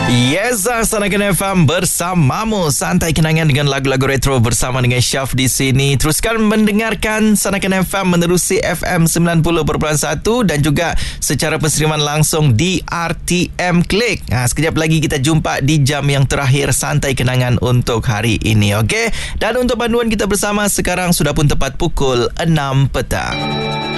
Yes, Sana Kenangan FM bersamamu. Santai kenangan dengan lagu-lagu retro bersama dengan Syaf di sini. Teruskan mendengarkan Sana Kenangan FM menerusi FM 90.1 dan juga secara perseriman langsung di RTM Klik. Sekejap lagi kita jumpa di jam yang terakhir Santai Kenangan untuk hari ini, okey? Dan untuk panduan kita bersama sekarang sudah pun tepat pukul 6 petang.